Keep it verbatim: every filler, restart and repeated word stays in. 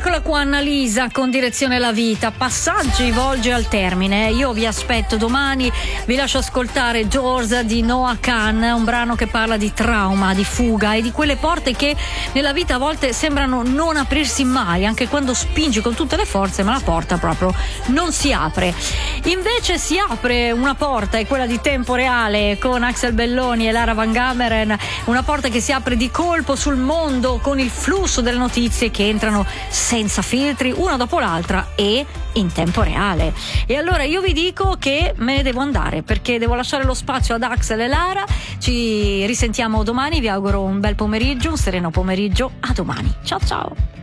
Eccola qua Annalisa con Direzione la Vita, passaggi volge al termine. Io vi aspetto domani, vi lascio ascoltare Doors di Noah Khan, un brano che parla di trauma, di fuga e di quelle porte che nella vita a volte sembrano non aprirsi mai, anche quando spingi con tutte le forze, ma la porta proprio non si apre. Invece si apre una porta, è quella di Tempo Reale con Axel Belloni e Lara Van Gameren, una porta che si apre di colpo sul mondo con il flusso delle notizie che entrano senza filtri, una dopo l'altra e in tempo reale. E allora io vi dico che me ne devo andare perché devo lasciare lo spazio ad Axel e Lara. Ci risentiamo domani, vi auguro un bel pomeriggio, un sereno pomeriggio, a domani, ciao ciao.